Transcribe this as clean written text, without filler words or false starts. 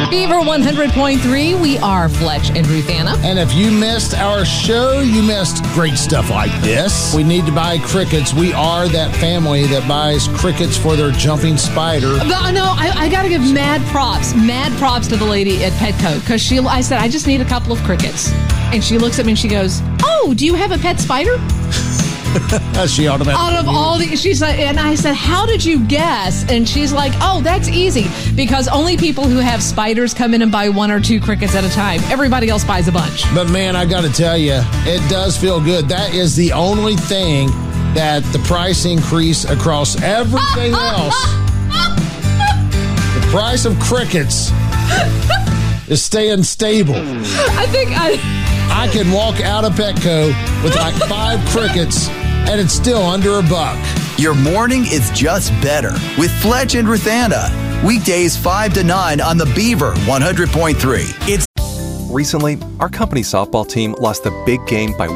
Beaver 100.3, we are Fletch and Ruth Anna. And if you missed our show, you missed great stuff like this. We need to buy crickets. We are that family that buys crickets for their jumping spider. No, I got to give mad props to the lady at Petco, because I said, I just need a couple of crickets. And she looks at me and she goes, oh, do you have a pet spider? She automatically. Out of all the, she's like, and I said, how did you guess? And she's like, oh, that's easy, because only people who have spiders come in and buy 1 or 2 crickets at a time. Everybody else buys a bunch. But man, I got to tell you, it does feel good. That is the only thing that the price increase across everything else. The price of crickets is staying stable. I can walk out of Petco with like 5 crickets, and it's still under $1. Your morning is just better with Fletch and Ruthanna. Weekdays 5 to 9 on the Beaver 100.3. Recently, our company softball team lost the big game by